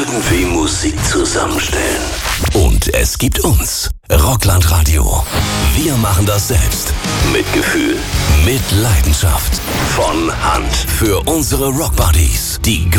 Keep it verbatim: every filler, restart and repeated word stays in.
irgendwie Musik zusammenstellen. Und es gibt uns, Rockland-Radio. Wir machen das selbst. Mit Gefühl. Mit Leidenschaft. Von Hand. Für unsere Rockbuddies. Die